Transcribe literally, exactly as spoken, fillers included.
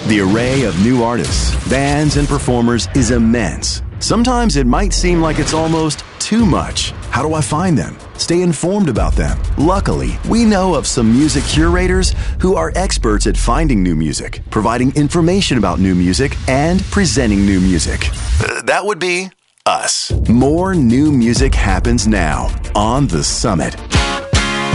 The array of new artists, bands, and performers is immense. Sometimes it might seem like it's almost too much. How do I find them? Stay informed about them. Luckily, we know of some music curators who are experts at finding new music, providing information about new music, and presenting new music. Uh, that would be us. More new music happens now on The Summit.